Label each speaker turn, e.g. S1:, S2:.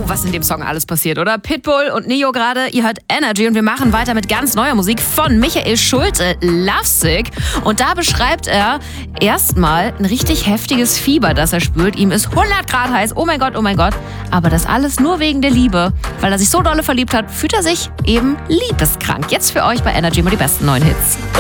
S1: was in dem Song alles passiert, oder? Pitbull und Neo gerade, ihr hört Energy und wir machen weiter mit ganz neuer Musik von Michael Schulte, Lovesick. Und da beschreibt er erstmal ein richtig heftiges Fieber, das er spürt. Ihm ist 100 Grad heiß, oh mein Gott, oh mein Gott. Aber das alles nur wegen der Liebe. Weil er sich so dolle verliebt hat, fühlt er sich eben liebeskrank. Jetzt für euch bei Energy mal die besten neuen Hits.